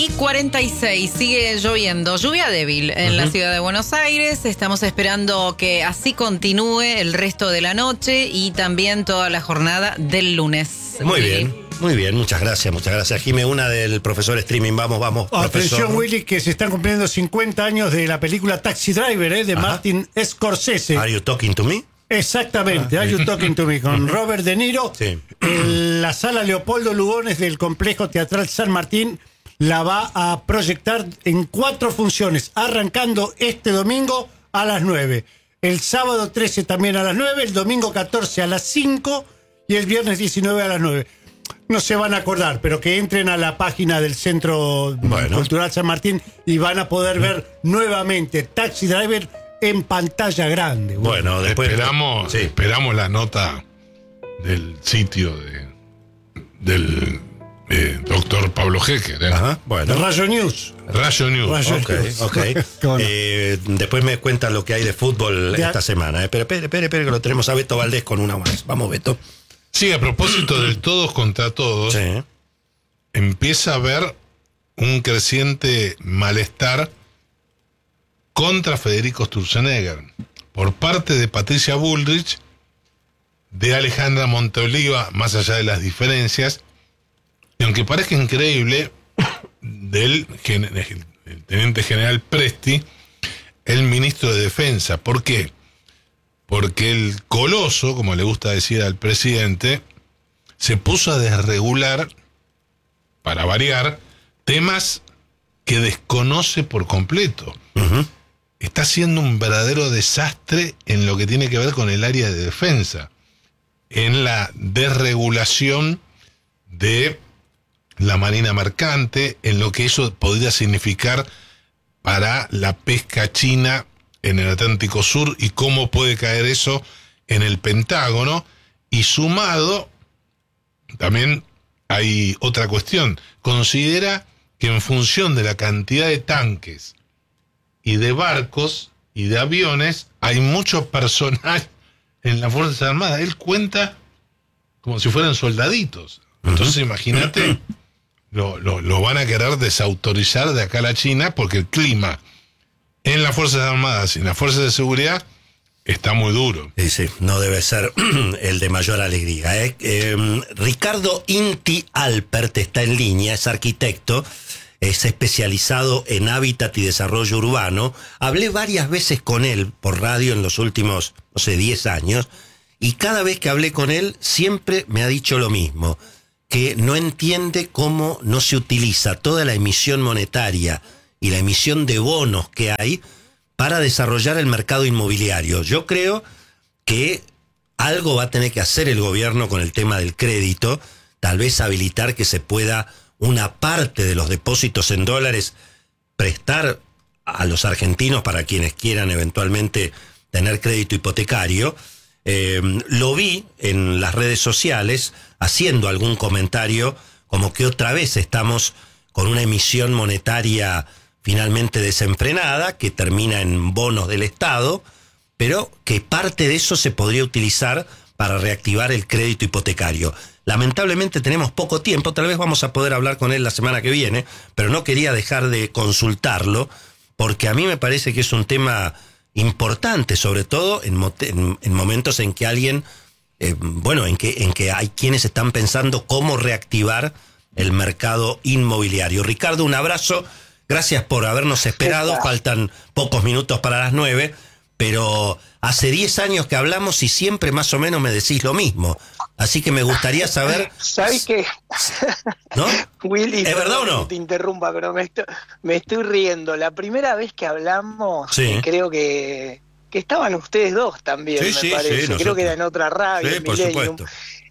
Y 46, sigue lloviendo, lluvia débil en la ciudad de Buenos Aires. Estamos esperando que así continúe el resto de la noche y también toda la jornada del lunes. Muy bien, muchas gracias, Jimé. Una del profesor Streaming, vamos, Atención, profesor. Willy, que se están cumpliendo 50 años de la película Taxi Driver, de Martin Scorsese. ¿Are you talking to me? Exactamente, Are You Talking to Me, con Robert De Niro. Sí. En la sala Leopoldo Lugones del Complejo Teatral San Martín la va a proyectar en 4 funciones, arrancando este domingo a las 9. El sábado 13 también a las 9, el domingo 14 a las 5 y el viernes 19 a las 9. No se van a acordar, pero que entren a la página del Centro Cultural San Martín y van a poder ver nuevamente Taxi Driver en pantalla grande. Bueno, después esperamos la nota del sitio del doctor Pablo Hecker. Ajá, bueno. Rayo News. Ok. Después me cuenta lo que hay de fútbol esta semana. Espere, que lo tenemos a Beto Valdés con una más. Vamos, Beto. Sí, a propósito del todos contra todos, empieza a haber un creciente malestar contra Federico Sturzenegger por parte de Patricia Bullrich, de Alejandra Monteoliva, más allá de las diferencias, y aunque parezca increíble, del el teniente general Presti, el ministro de Defensa. ¿Por qué? Porque el coloso, como le gusta decir al presidente, se puso a desregular, para variar, temas que desconoce por completo. Está haciendo un verdadero desastre en lo que tiene que ver con el área de defensa, en la desregulación de la marina mercante, en lo que eso podría significar para la pesca china en el Atlántico Sur y cómo puede caer eso en el Pentágono. Y sumado, también hay otra cuestión. Considera que en función de la cantidad de tanques y de barcos y de aviones, hay mucho personal en las Fuerzas Armadas. Él cuenta como si fueran soldaditos. Entonces imagínate, lo van a querer desautorizar de acá a la China, porque el clima en las Fuerzas Armadas y en las Fuerzas de Seguridad está muy duro. Sí, no debe ser el de mayor alegría. Ricardo Inti Alpert está en línea, es arquitecto, es especializado en hábitat y desarrollo urbano. Hablé varias veces con él por radio en los últimos, 10 años, y cada vez que hablé con él siempre me ha dicho lo mismo, que no entiende cómo no se utiliza toda la emisión monetaria y la emisión de bonos que hay para desarrollar el mercado inmobiliario. Yo creo que algo va a tener que hacer el gobierno con el tema del crédito, tal vez habilitar que se pueda una parte de los depósitos en dólares prestar a los argentinos para quienes quieran eventualmente tener crédito hipotecario. Lo vi en las redes sociales haciendo algún comentario como que otra vez estamos con una emisión monetaria finalmente desenfrenada, que termina en bonos del Estado, pero que parte de eso se podría utilizar para reactivar el crédito hipotecario. Lamentablemente tenemos poco tiempo, tal vez vamos a poder hablar con él la semana que viene, pero no quería dejar de consultarlo, porque a mí me parece que es un tema importante, sobre todo en momentos en que alguien, en que hay quienes están pensando cómo reactivar el mercado inmobiliario. Ricardo, un abrazo. Gracias por habernos esperado, faltan pocos minutos para las 9, pero hace 10 años que hablamos y siempre más o menos me decís lo mismo. Así que me gustaría saber... ¿Sabes qué? ¿No? Willy, ¿es verdad o no? Te interrumpa, pero me estoy riendo. La primera vez que hablamos, creo que estaban ustedes dos también, me parece. Sí, creo que era en otra radio, sí, por supuesto.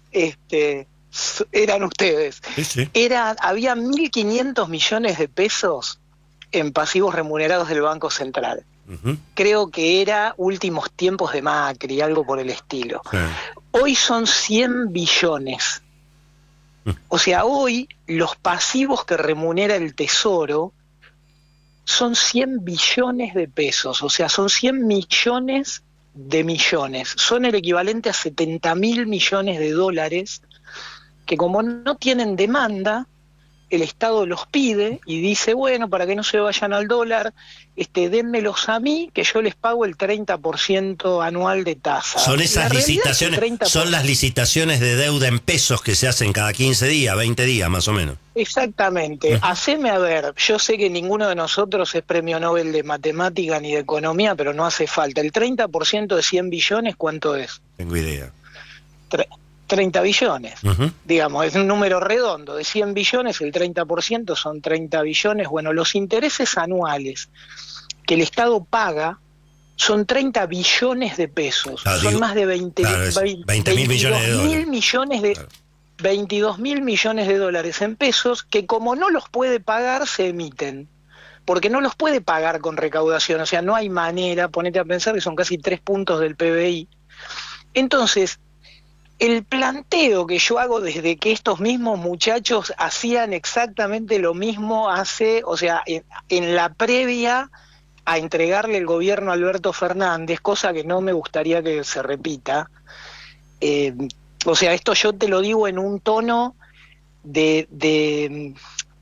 Eran ustedes. Sí. Había 1.500 millones de pesos en pasivos remunerados del Banco Central. Creo que era últimos tiempos de Macri, algo por el estilo. Hoy son 100 billones. O sea, hoy los pasivos que remunera el Tesoro son 100 billones de pesos. O sea, son 100 millones de millones. Son el equivalente a 70.000 millones de dólares que, como no tienen demanda, el Estado los pide y dice, bueno, para que no se vayan al dólar, dénmelos a mí, que yo les pago el 30% anual de tasa. Son esas licitaciones, son las licitaciones de deuda en pesos que se hacen cada 15 días, 20 días más o menos. Exactamente. Haceme a ver, yo sé que ninguno de nosotros es premio Nobel de matemática ni de economía, pero no hace falta. El 30% de 100 billones, ¿cuánto es? Tengo idea. 30 billones, digamos, es un número redondo, de 100 billones el 30% son 30 billones, bueno, los intereses anuales que el Estado paga son 30 billones de pesos, son más de 20 mil millones de dólares. 22 mil millones de dólares en pesos que como no los puede pagar se emiten, porque no los puede pagar con recaudación, o sea, no hay manera, ponete a pensar que son casi 3 puntos del PBI. Entonces, el planteo que yo hago desde que estos mismos muchachos hacían exactamente lo mismo en la previa a entregarle el gobierno a Alberto Fernández, cosa que no me gustaría que se repita. Esto yo te lo digo en un tono de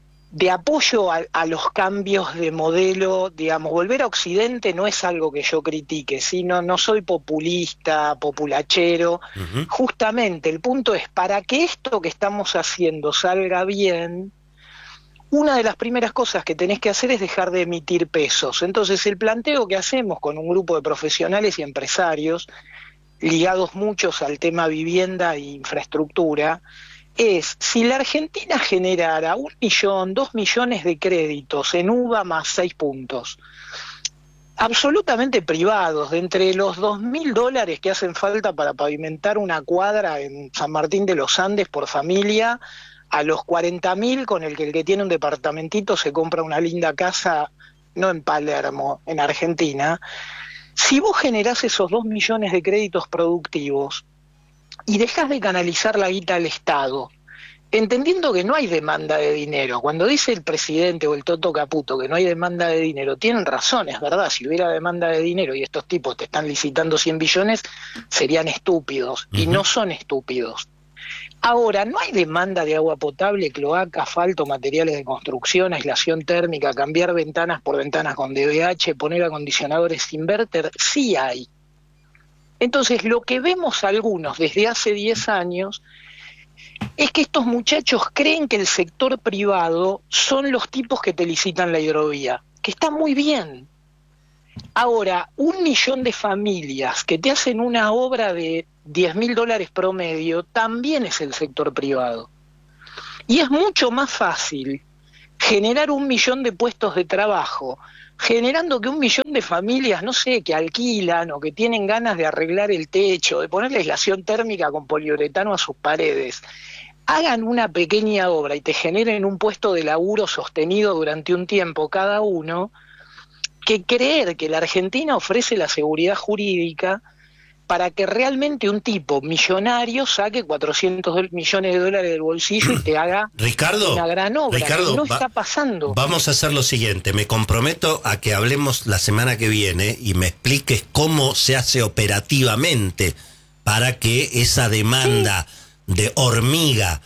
apoyo a los cambios de modelo, digamos, volver a Occidente no es algo que yo critique, sino no soy populista, populachero. Justamente el punto es, para que esto que estamos haciendo salga bien, una de las primeras cosas que tenés que hacer es dejar de emitir pesos. Entonces el planteo que hacemos con un grupo de profesionales y empresarios, ligados muchos al tema vivienda e infraestructura, es, si la Argentina generara 1 millón, 2 millones de créditos en UVA más 6 puntos, absolutamente privados, de entre los $2.000 que hacen falta para pavimentar una cuadra en San Martín de los Andes por familia, a los 40.000 con el que tiene un departamentito se compra una linda casa, no en Palermo, en Argentina. Si vos generás esos 2 millones de créditos productivos y dejás de canalizar la guita al Estado, entendiendo que no hay demanda de dinero, cuando dice el presidente o el Toto Caputo que no hay demanda de dinero, tienen razón, es verdad, si hubiera demanda de dinero y estos tipos te están licitando 100 billones, serían estúpidos, y no son estúpidos. Ahora, no hay demanda de agua potable, cloaca, asfalto, materiales de construcción, aislación térmica, cambiar ventanas por ventanas con DVH, poner acondicionadores inverter, sí hay. Entonces, lo que vemos algunos desde hace 10 años es que estos muchachos creen que el sector privado son los tipos que te licitan la hidrovía, que está muy bien. Ahora, 1 millón de familias que te hacen una obra de $10.000 promedio también es el sector privado. Y es mucho más fácil generar 1 millón de puestos de trabajo, generando que 1 millón de familias, no sé, que alquilan o que tienen ganas de arreglar el techo, de ponerle aislación térmica con poliuretano a sus paredes, hagan una pequeña obra y te generen un puesto de laburo sostenido durante un tiempo cada uno, que creer que la Argentina ofrece la seguridad jurídica para que realmente un tipo millonario saque 400 millones de dólares del bolsillo y te haga una gran obra. Ricardo, no está pasando. Vamos a hacer lo siguiente, me comprometo a que hablemos la semana que viene y me expliques cómo se hace operativamente para que esa demanda de hormiga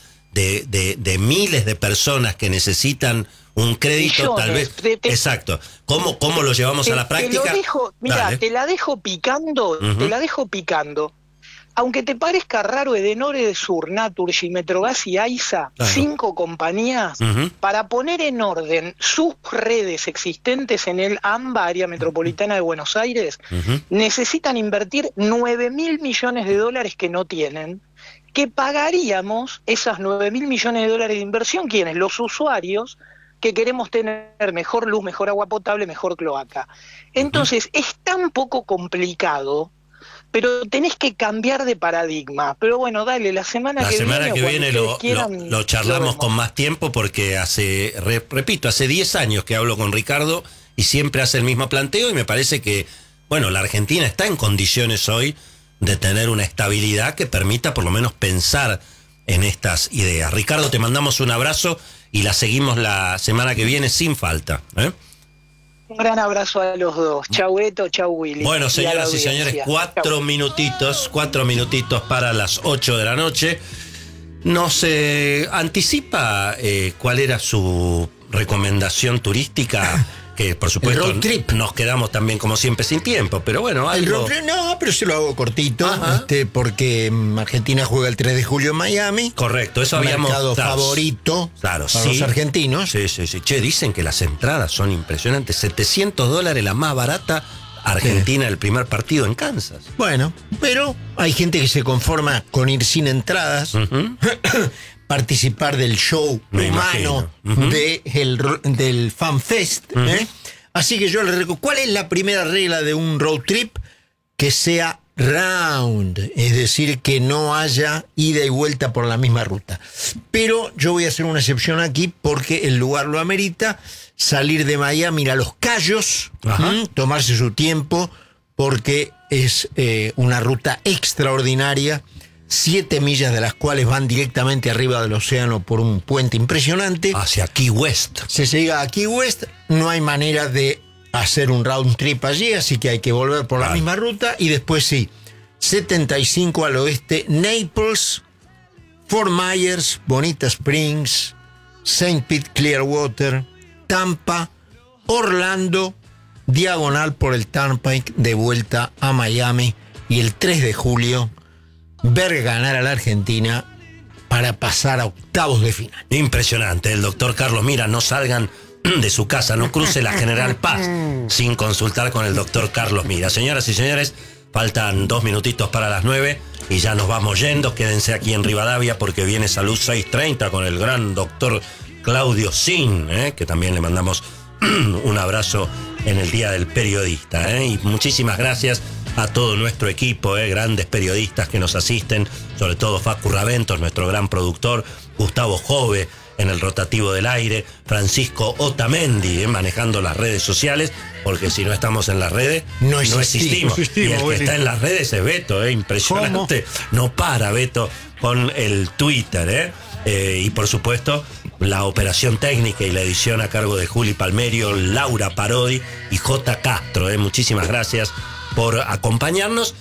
de miles de personas que necesitan un crédito, millones, tal vez. Exacto. ¿Cómo lo llevamos a la práctica? Te la dejo picando, te la dejo picando. Aunque te parezca raro, Edenor, Edesur, Naturgy, Metrogas y AISA, 5 compañías, para poner en orden sus redes existentes en el AMBA, Área Metropolitana de Buenos Aires, necesitan invertir $9.000 millones de dólares que no tienen, que pagaríamos esas $9.000 millones de dólares de inversión, ¿quiénes? Los usuarios, que queremos tener mejor luz, mejor agua potable, mejor cloaca. Entonces, es tan poco complicado, pero tenés que cambiar de paradigma. Pero bueno, dale, la semana que viene lo charlamos con más tiempo, porque hace 10 años que hablo con Ricardo y siempre hace el mismo planteo, y me parece que, bueno, la Argentina está en condiciones hoy de tener una estabilidad que permita por lo menos pensar en estas ideas. Ricardo, te mandamos un abrazo y la seguimos la semana que viene sin falta. Un gran abrazo a los dos. Chau Eto, chau Willy. Bueno, señoras y señores, 4 minutitos para las 8 de la noche. ¿Nos anticipa cuál era su recomendación turística? Que por supuesto El road trip. Nos quedamos también como siempre sin tiempo, pero bueno, algo... No, pero se lo hago cortito, Ajá. Porque Argentina juega el 3 de julio en Miami. Correcto, eso habíamos... Mercado claro, favorito claro, para sí. los argentinos. Sí. Che, dicen que las entradas son impresionantes. $700 la más barata. Argentina, el primer partido en Kansas. Bueno, pero hay gente que se conforma con ir sin entradas, participar del show Me humano imagino. del FanFest. Así que yo les recuerdo, ¿cuál es la primera regla de un road trip? Que sea round, es decir, que no haya ida y vuelta por la misma ruta. Pero yo voy a hacer una excepción aquí porque el lugar lo amerita. Salir de Miami a Los Cayos, tomarse su tiempo porque es una ruta extraordinaria, 7 millas de las cuales van directamente arriba del océano por un puente impresionante. Hacia Key West. Se llega a Key West, no hay manera de hacer un round trip allí, así que hay que volver por la misma ruta y después 75 al oeste, Naples, Fort Myers, Bonita Springs, St. Pete, Clearwater, Tampa, Orlando, diagonal por el Turnpike de vuelta a Miami y el 3 de julio ver ganar a la Argentina para pasar a octavos de final. Impresionante, el doctor Carlos Mira, no salgan de su casa, no cruce la General Paz sin consultar con el doctor Carlos Mira. Señoras y señores, faltan 2 minutitos para las 9 y ya nos vamos yendo. Quédense aquí en Rivadavia porque viene Salud 630 con el gran doctor Claudio Sin, que también le mandamos un abrazo en el Día del Periodista. Y muchísimas gracias a todo nuestro equipo, grandes periodistas que nos asisten, sobre todo Facu Raventos, nuestro gran productor, Gustavo Jove en el rotativo del aire, Francisco Otamendi manejando las redes sociales, porque si no estamos en las redes, no existimos. Y el que está en las redes es Beto, impresionante. ¿Cómo? No para Beto con el Twitter, y por supuesto la operación técnica y la edición a cargo de Juli Palmerio, Laura Parodi y J. Castro. Muchísimas gracias por acompañarnos.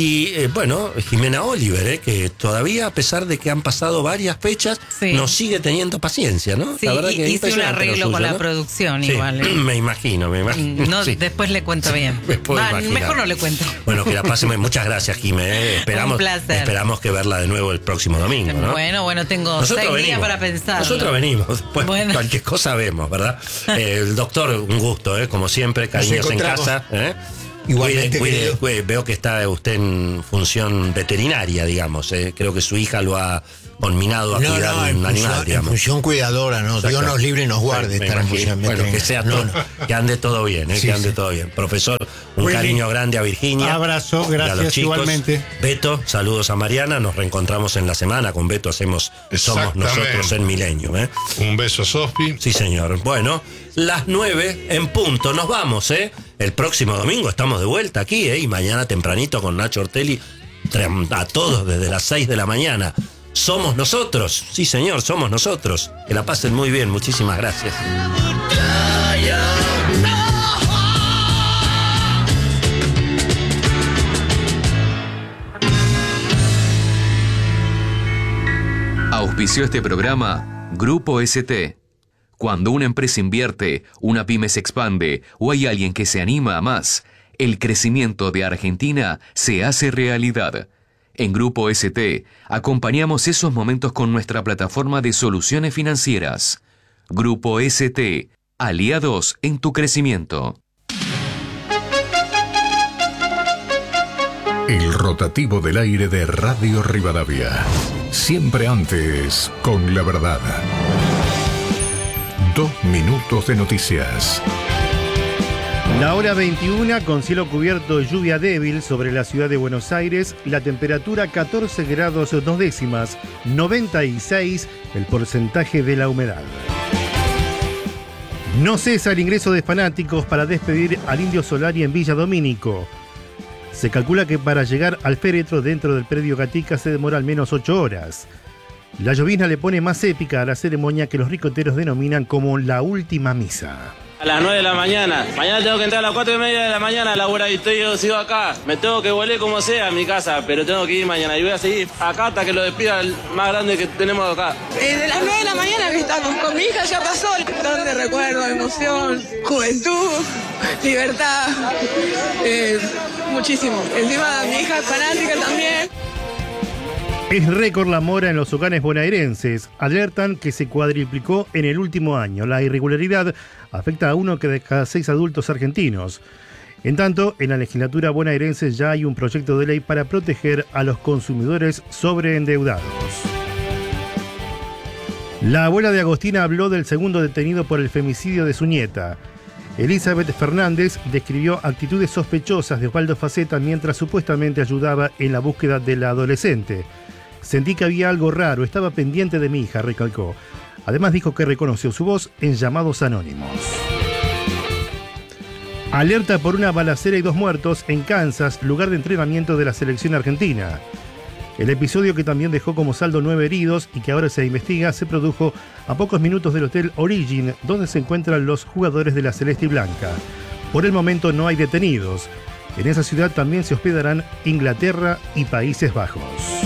Y bueno, Jimena Oliver, que todavía, a pesar de que han pasado varias fechas, nos sigue teniendo paciencia, ¿no? Sí, la verdad que hice un arreglo con la producción, igual. Me imagino. No, después le cuento bien. Mejor no le cuento. Bueno, que la pasen. Muchas gracias, Jimena. Esperamos que verla de nuevo el próximo domingo, ¿no? Bueno, tengo 6 días para pensar. Nosotros venimos. Después cualquier cosa vemos, ¿verdad? El doctor, un gusto, como siempre, cariños en casa. Igualmente, veo que está usted en función veterinaria, digamos. Creo que su hija lo ha conminado a cuidar un animal, digamos. En función cuidadora, ¿no? Dios nos libre y nos guarde estar en función veterinaria. Bueno, que sea todo, que ande todo bien, que ande todo bien. Profesor, un cariño grande a Virginia. Abrazo, gracias igualmente. Beto, saludos a Mariana. Nos reencontramos en la semana. Con Beto Somos Nosotros en Milenio. Un beso a Sospi. Sí, señor. Bueno, las 9 en punto. Nos vamos, El próximo domingo estamos de vuelta aquí, y mañana tempranito con Nacho Ortelli, a todos desde las 6 de la mañana. Somos nosotros, sí señor, somos nosotros. Que la pasen muy bien, muchísimas gracias. Auspició este programa Grupo ST. Cuando una empresa invierte, una pyme se expande o hay alguien que se anima a más, el crecimiento de Argentina se hace realidad. En Grupo ST acompañamos esos momentos con nuestra plataforma de soluciones financieras. Grupo ST, aliados en tu crecimiento. El rotativo del aire de Radio Rivadavia. Siempre antes con la verdad. 2 minutos de noticias. La hora 21 con cielo cubierto y lluvia débil sobre la ciudad de Buenos Aires. La temperatura 14 grados 2 décimas, 96 el porcentaje de la humedad. No cesa el ingreso de fanáticos para despedir al Indio Solari en Villa Domínico. Se calcula que para llegar al féretro dentro del predio Gatica se demora al menos 8 horas. La llovizna le pone más épica a la ceremonia que los ricoteros denominan como la última misa. A las 9 de la mañana. Mañana tengo que entrar a las 4:30 de la mañana a laburar y yo sigo acá. Me tengo que volver como sea a mi casa, pero tengo que ir mañana. Y voy a seguir acá hasta que lo despida el más grande que tenemos acá. De las 9 de la mañana que estamos con mi hija, ya pasó. Donde recuerdo, emoción, juventud, libertad. Muchísimo. Encima mi hija es fanática también. Es récord la mora en los hogares bonaerenses. Alertan que se cuadriplicó en el último año. La irregularidad afecta a 1 de cada 6 adultos argentinos. En tanto, en la legislatura bonaerense ya hay un proyecto de ley para proteger a los consumidores sobreendeudados. La abuela de Agostina habló del segundo detenido por el femicidio de su nieta. Elizabeth Fernández describió actitudes sospechosas de Osvaldo Faceta mientras supuestamente ayudaba en la búsqueda de la adolescente. Sentí que había algo raro, estaba pendiente de mi hija, recalcó. Además dijo que reconoció su voz en llamados anónimos. Alerta por una balacera y 2 muertos en Kansas, lugar de entrenamiento de la selección argentina. El episodio, que también dejó como saldo 9 heridos y que ahora se investiga, se produjo a pocos minutos del Hotel Origin, donde se encuentran los jugadores de la Celeste y Blanca. Por el momento no hay detenidos. En esa ciudad también se hospedarán Inglaterra y Países Bajos.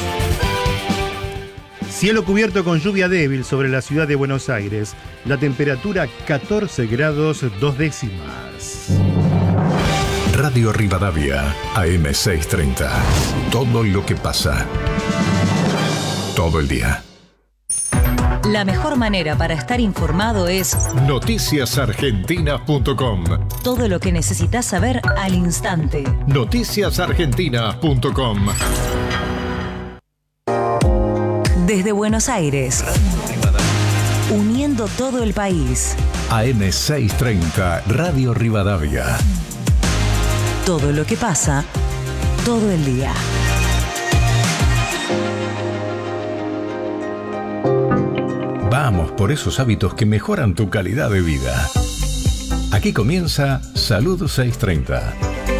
Cielo cubierto con lluvia débil sobre la ciudad de Buenos Aires. La temperatura 14 grados 2 décimas. Radio Rivadavia, AM630. Todo lo que pasa. Todo el día. La mejor manera para estar informado es noticiasargentinas.com. Todo lo que necesitas saber al instante. Noticiasargentinas.com. Desde Buenos Aires, uniendo todo el país. AM630, Radio Rivadavia. Todo lo que pasa, todo el día. Vamos por esos hábitos que mejoran tu calidad de vida. Aquí comienza Salud 630.